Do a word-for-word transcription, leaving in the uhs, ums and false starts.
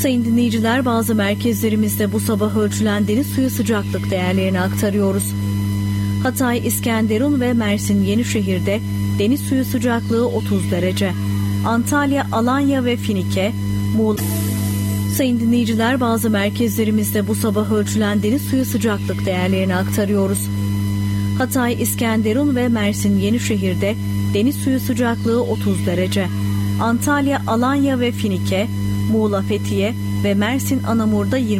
Sayın dinleyiciler, bazı merkezlerimizde bu sabah ölçülen deniz suyu sıcaklık değerlerini aktarıyoruz. Hatay, İskenderun ve Mersin Yenişehir'de deniz suyu sıcaklığı otuz derece. Antalya, Alanya ve Finike, Muğla. Sayın dinleyiciler, bazı merkezlerimizde bu sabah ölçülen deniz suyu sıcaklık değerlerini aktarıyoruz. Hatay, İskenderun ve Mersin Yenişehir'de deniz suyu sıcaklığı otuz derece. Antalya, Alanya ve Finike, Muğla, Fethiye ve Mersin Anamur'da yirmi